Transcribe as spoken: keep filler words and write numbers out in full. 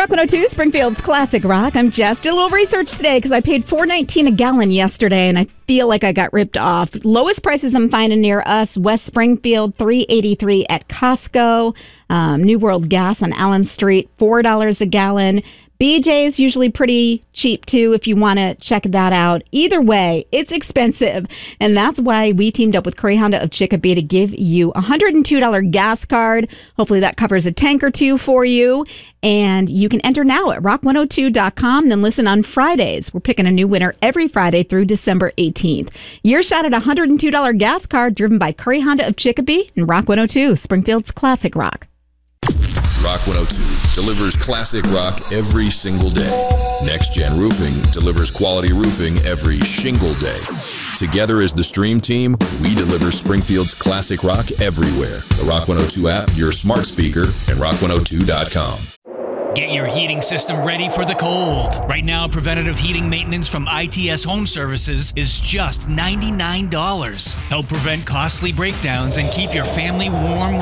Rock one oh two, Springfield's Classic Rock. I'm Jess. Did a little research today because I paid four nineteen a gallon yesterday, and I feel like I got ripped off. Lowest prices I'm finding near us, West Springfield, three eighty-three at Costco. Um, New World Gas on Allen Street, four dollars a gallon. B J's usually pretty cheap, too, if you want to check that out. Either way, it's expensive, and that's why we teamed up with Curry Honda of Chicopee to give you a one hundred two dollars gas card. Hopefully that covers a tank or two for you, and you can enter now at rock one oh two dot com, then listen on Fridays. We're picking a new winner every Friday through December eighteenth. Your shot at a one hundred two dollars gas card driven by Curry Honda of Chicopee and Rock one oh two, Springfield's Classic Rock. Rock one oh two delivers classic rock every single day. Next Gen Roofing delivers quality roofing every shingle day. Together as the Stream Team, we deliver Springfield's classic rock everywhere. The Rock one oh two app, your smart speaker, and rock one oh two dot com. Get your heating system ready for the cold. Right now, preventative heating maintenance from I T S Home Services is just ninety-nine dollars. Help prevent costly breakdowns and keep your family warm